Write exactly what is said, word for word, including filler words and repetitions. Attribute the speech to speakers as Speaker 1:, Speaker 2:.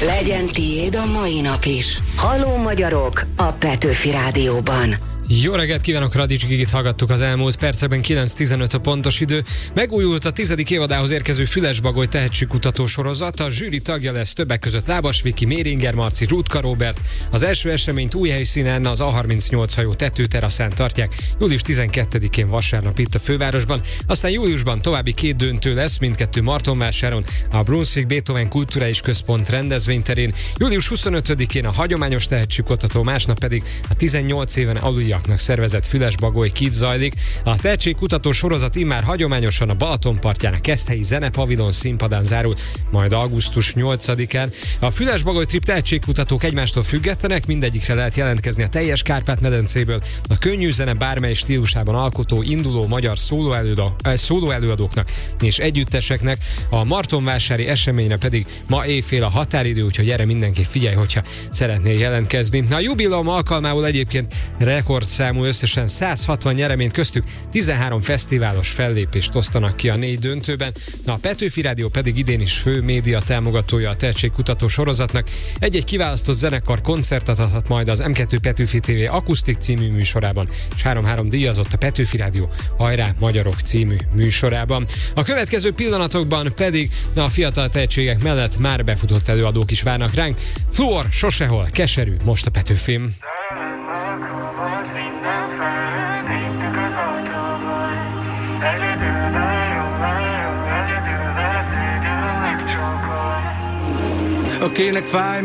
Speaker 1: Legyen tiéd a mai nap is. Halló magyarok a Petőfi Rádióban.
Speaker 2: Jó reggelt kívánok, Radics Gigit hallgattuk az elmúlt percekben, kilenc tizenöt a pontos idő. Megújult a tizedik évadához érkező Füles-Bagoly tehetségkutató sorozat, a zsűri tagja lesz többek között Lábas Viki, Méringer Marci, Rutka Róbert. Az első eseményt új helyszínen, az á harmincnyolc hajó tetőteraszán tartják, július tizenkettedikén vasárnap itt a fővárosban. Aztán júliusban további két döntő lesz, mindkettő Martonvásáron, a Brunswick Beethoven Kulturális Központ rendezvényterén. július huszonötödikén a hagyományos tehetségkutató, másnap pedig a tizennyolc éven aluliak szervezett Füles-Bagoly Kids zajlik. A tehetségkutató sorozat immár hagyományosan a Balaton partján, a Keszthelyi Zenepavilon színpadán zárul, majd augusztus nyolcadikán. A Füles-Bagoly Trip tehetségkutatók egymástól függetlenek, mindegyikre lehet jelentkezni a teljes Kárpát-medencéből, a könnyű zene bármely stílusában alkotó, induló magyar szólóelőadóknak és együtteseknek. A martonvásári eseményre pedig ma éjfél a határidő, úgyhogy erre mindenki figyelj, hogyha szeretnél jelentkezni. A jubileum alkalmából egyébként rekord számú összesen száz hatvan nyereményt, köztük tizenhárom fesztiválos fellépést osztanak ki a négy döntőben. A Petőfi Rádió pedig idén is fő média támogatója a tehetségkutató sorozatnak. Egy-egy kiválasztott zenekar koncertet adhat majd az em kettő Petőfi té vé Akusztik című műsorában, és három-három díjazott a Petőfi Rádió Hajrá Magyarok című műsorában. A következő pillanatokban pedig a fiatal tehetségek mellett már befutott előadók is várnak ránk. Fluor, Sosehol, Keserű, most a Petőfim.
Speaker 3: Akinek fáj